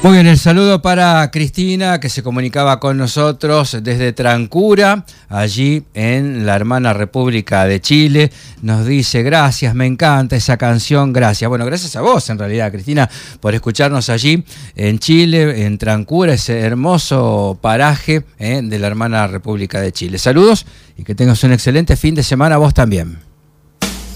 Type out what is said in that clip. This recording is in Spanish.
Muy bien, el saludo para Cristina, que se comunicaba con nosotros desde Trancura, allí en la hermana República de Chile. Nos dice, gracias, me encanta esa canción, gracias. Bueno, gracias a vos, en realidad, Cristina, por escucharnos allí en Chile, en Trancura, ese hermoso paraje de la hermana República de Chile. Saludos y que tengas un excelente fin de semana vos también.